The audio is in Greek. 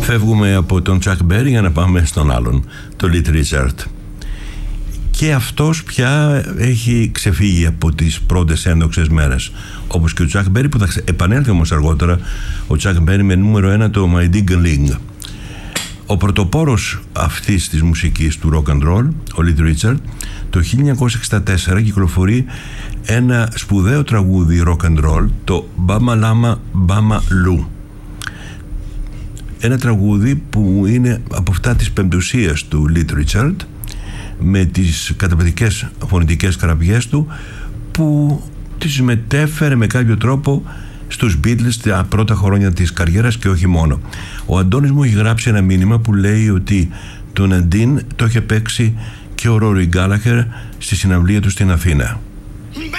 Φεύγουμε από τον Τσακ Μπέρι για να πάμε στον άλλον, τον Little Richard. Και αυτός πια έχει ξεφύγει από τις πρώτες ένδοξες μέρες, όπως και ο Τσακ Μπέρι, που θα επανέλθει όμως αργότερα, ο Τσακ Μπέρι με νούμερο 1 το My Ding-a-Ling. Ο πρωτοπόρος αυτής της μουσικής του rock and roll, ο Little Richard, το 1964 κυκλοφορεί ένα σπουδαίο τραγούδι rock and roll, το Bama Lama Bama Lu. Ένα τραγούδι που είναι από αυτά της πεμπτουσίας του Little Richard, με τις καταπληκτικές φωνητικές καραβιές του, που τις μετέφερε με κάποιο τρόπο στους Beatles τα πρώτα χρόνια της καριέρας και όχι μόνο. Ο Αντώνης μου έχει γράψει ένα μήνυμα που λέει ότι το Nadine το είχε παίξει και ο Rory Gallagher στη συναυλία του στην Αθήνα.